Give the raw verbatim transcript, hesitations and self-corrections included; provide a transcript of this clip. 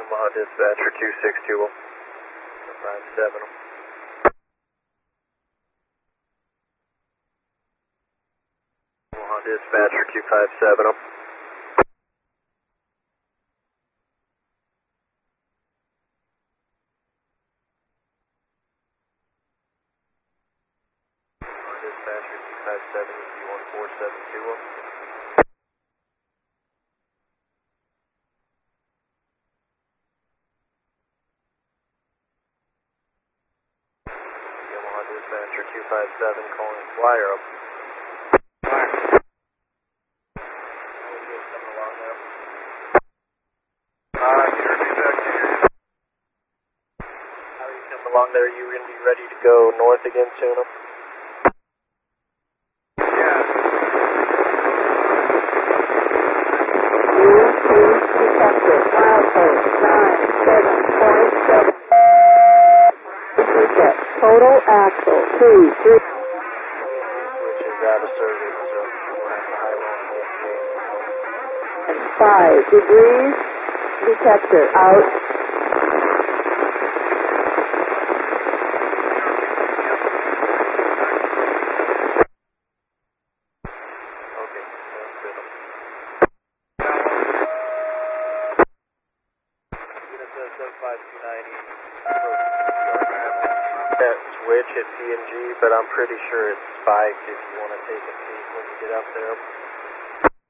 Yamaha dispatcher two six two zero. five seven. Yamaha dispatcher two five seven. Dispatcher two five seven, E Q one four seven two zero. Yamaha dispatcher two five seven calling flyer up. Uh, you're back to you. How are you coming along there? Are you going to be ready to go north again soon? Total axle, two, three. Which is out of service, so we'll have the high And five degrees, detector out. Okay, sounds good. Unit seven five two ninety. That switch at P and G, but I'm pretty sure it's spiked if you want to take a peek when you get up there.